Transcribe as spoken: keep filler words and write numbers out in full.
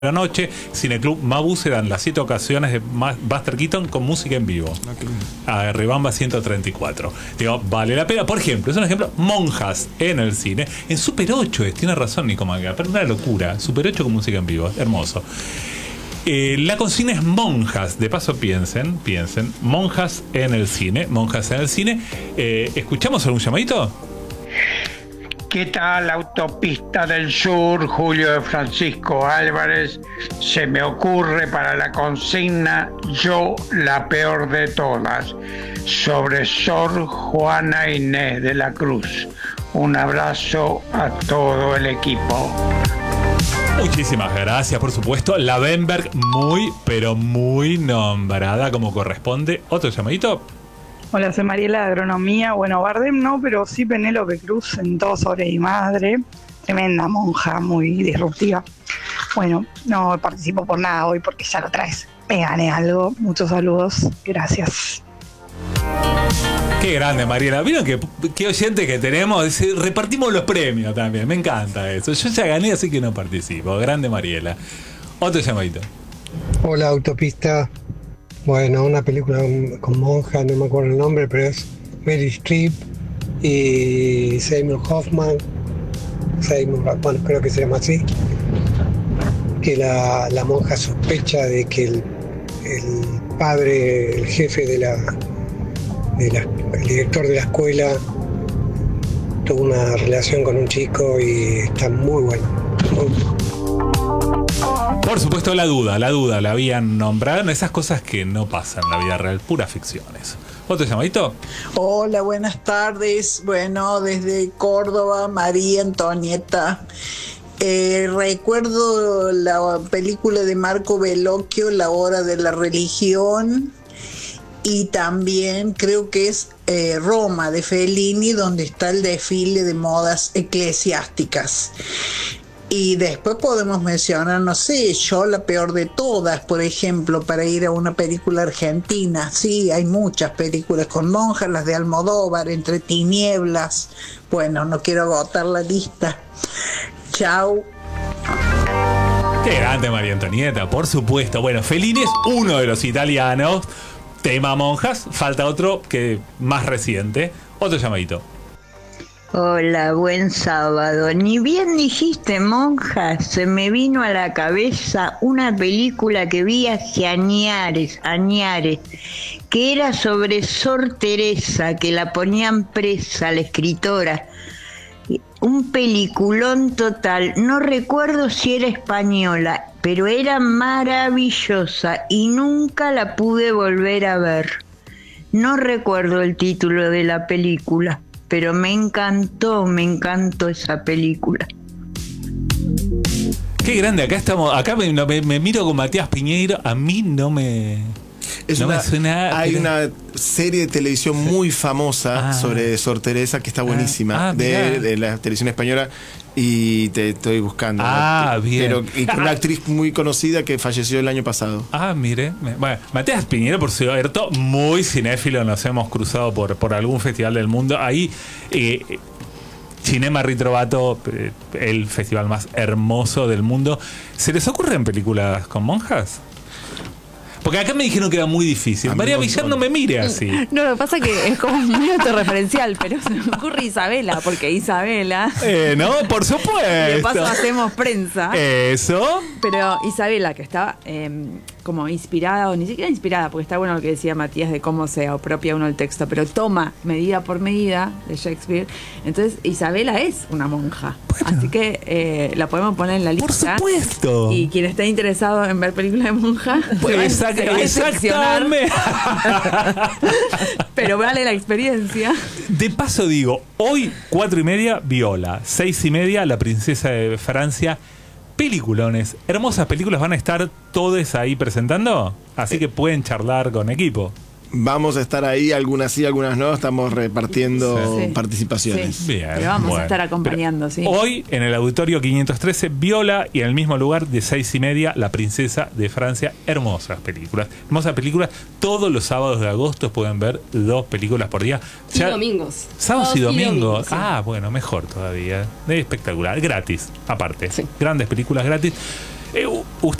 la noche, Cineclub Mabu se dan las siete ocasiones de Buster Keaton con música en vivo. A Ribamba ciento treinta y cuatro. Digo, vale la pena. Por ejemplo, es un ejemplo, Monjas en el cine. En Super ocho es, tiene razón Nico Maga, pero una locura. Super ocho con música en vivo, hermoso. Eh, la consigna es monjas. De paso piensen, piensen, monjas en el cine, monjas en el cine. Eh, ¿Escuchamos algún llamadito? ¿Qué tal, Autopista del Sur? Julio de Francisco Álvarez. Se me ocurre para la consigna Yo, la peor de todas, sobre Sor Juana Inés de la Cruz. Un abrazo a todo el equipo. Muchísimas gracias, por supuesto. La Bemberg, muy, pero muy nombrada como corresponde. ¿Otro llamadito? Hola, soy Mariela de Agronomía. Bueno, Bardem no, pero sí Penélope Cruz en Todo sobre mi madre. Tremenda monja, muy disruptiva. Bueno, no participo por nada hoy porque ya lo traes. Me gané algo. Muchos saludos. Gracias. Qué grande, Mariela. ¿Vieron qué, qué oyente que tenemos? Repartimos los premios también. Me encanta eso. Yo ya gané, así que no participo. Grande, Mariela. Otro llamadito. Hola, Autopista. Bueno, una película con monja, no me acuerdo el nombre, pero es Meryl Streep y Seymour Hoffman. Seymour, bueno, creo que se llama así. Que la, la monja sospecha de que el, el padre, el jefe de la, de la, el director de la escuela, tuvo una relación con un chico y está muy bueno. Muy bueno. Por supuesto, la duda, la duda, la habían nombrado. Esas cosas que no pasan en la vida real, puras ficciones. ¿Otro llamadito? Hola, buenas tardes. Bueno, desde Córdoba, María Antonieta. Eh, recuerdo la película de Marco Bellocchio, La Hora de la Religión. Y también creo que es eh, Roma, de Fellini, donde está el desfile de modas eclesiásticas. Y después podemos mencionar, no sé, Yo, la peor de todas, por ejemplo, para ir a una película argentina. Sí, hay muchas películas con monjas, las de Almodóvar, Entre tinieblas. Bueno, no quiero agotar la lista. Chau. Qué grande, María Antonieta, por supuesto. Bueno, Fellini es uno de los italianos. Tema monjas. Falta otro que más reciente. Otro llamadito. Hola, buen sábado. Ni bien dijiste monja, se me vino a la cabeza una película que vi hace añares, añares, que era sobre Sor Teresa, que la ponían presa, la escritora. Un peliculón total, no recuerdo si era española, pero era maravillosa y nunca la pude volver a ver. No recuerdo el título de la película, pero me encantó, me encantó esa película. Qué grande, acá estamos, acá me, me, me miro con Matías Piñeiro, a mí no me... Es no una, me suena, hay pero... una serie de televisión muy famosa ah. sobre Sor Teresa que está buenísima, ah, ah, de, de la televisión española, y te estoy buscando. Ah, ¿no? bien. Pero, y con una actriz muy conocida que falleció el año pasado. Ah, mire. Bueno, Matías Piñero, por cierto, muy cinéfilo, nos hemos cruzado por, por algún festival del mundo. Ahí, eh, Cinema Ritrovato, eh, el festival más hermoso del mundo. ¿Se les ocurren películas con monjas? Porque acá me dijeron que era muy difícil. María Villar no me mire así. No, lo que pasa es que es como muy autorreferencial, pero se me ocurre Isabela, porque Isabela... Eh, no, por supuesto. Y de paso hacemos prensa. Eso. Pero Isabela, que estaba eh, como inspirada, o ni siquiera inspirada, porque está bueno lo que decía Matías de cómo se apropia uno el texto, pero toma medida por medida de Shakespeare. Entonces, Isabela es una monja. Bueno. Así que eh, la podemos poner en la lista. Por supuesto. Y quien esté interesado en ver películas de monja, pues se va a decepcionar. Pero vale la experiencia. De paso digo, hoy cuatro y media Viola, seis y media La Princesa de Francia. Peliculones, hermosas películas van a estar todos ahí presentando, así que pueden charlar con equipo. Vamos a estar ahí, algunas sí, algunas no. Estamos repartiendo sí. participaciones. Sí. Bien, pero vamos bueno. a estar acompañando, sí. Hoy en el auditorio quinientos trece, Viola, y en el mismo lugar de seis y media, La Princesa de Francia. Hermosas películas. Hermosas películas. Todos los sábados de agosto pueden ver dos películas por día. Ya, y domingos. Sábados y domingos. Y domingos sí. Ah, bueno, mejor todavía. Espectacular. Gratis, aparte. Sí. Grandes películas gratis. Eh,